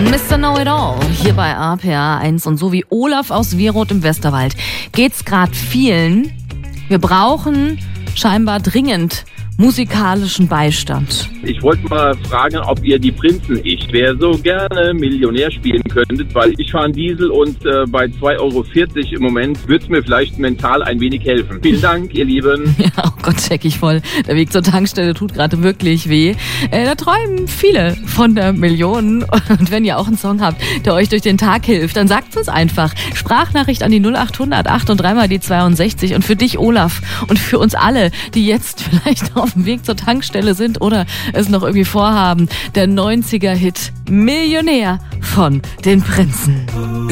Mr. Know-it-all hier bei RPA 1 und so wie Olaf aus Wieroth im Westerwald geht's gerade vielen. Wir brauchen scheinbar dringend musikalischen Beistand. Ich wollte mal fragen, ob ihr die Prinzen Ich wäre so gerne Millionär spielen könntet, weil ich fahre einen Diesel und bei 2,40 Euro im Moment würde es mir vielleicht mental ein wenig helfen. Vielen Dank, ihr Lieben. Ja, oh Gott, check ich voll. Der Weg zur Tankstelle tut gerade wirklich weh. Da träumen viele von der Million. Und wenn ihr auch einen Song habt, der euch durch den Tag hilft, dann sagt uns einfach. Sprachnachricht an die 0800 8 und 3 mal die 62. Und für dich, Olaf, und für uns alle, die jetzt vielleicht auf dem Weg zur Tankstelle sind oder es noch irgendwie vorhaben, der 90er-Hit Millionär von den Prinzen.